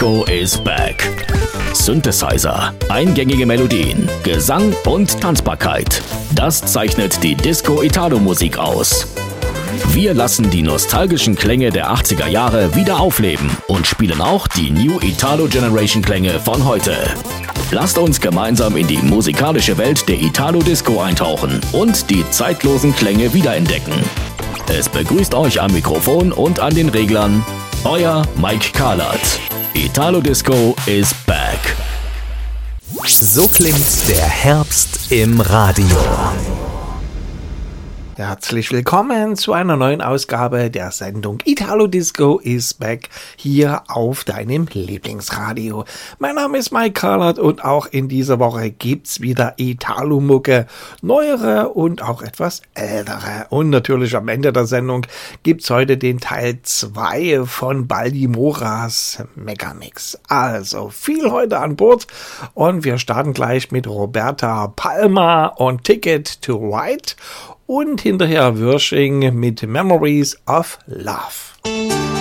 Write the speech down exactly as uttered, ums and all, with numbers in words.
Disco is back. Synthesizer, eingängige Melodien, Gesang und Tanzbarkeit. Das zeichnet die Disco-Italo-Musik aus. Wir lassen die nostalgischen Klänge der achtziger Jahre wieder aufleben und spielen auch die New Italo Generation Klänge von heute. Lasst uns gemeinsam in die musikalische Welt der Italo-Disco eintauchen und die zeitlosen Klänge wiederentdecken. Es begrüßt euch am Mikrofon und an den Reglern euer Mike Carlert. Italo-Disco is back. So klingt der Herbst im Radio. Herzlich willkommen zu einer neuen Ausgabe der Sendung Italo-Disco is back hier auf deinem Lieblingsradio. Mein Name ist Mike Carlert und auch in dieser Woche gibt's wieder Italo-Mucke, neuere und auch etwas ältere. Und natürlich am Ende der Sendung gibt's heute den Teil zwei von Baldimoras Megamix. Also viel heute an Bord und wir starten gleich mit Roberta Palma und Ticket to Ride. Und hinterher Würsching mit Memories of Love.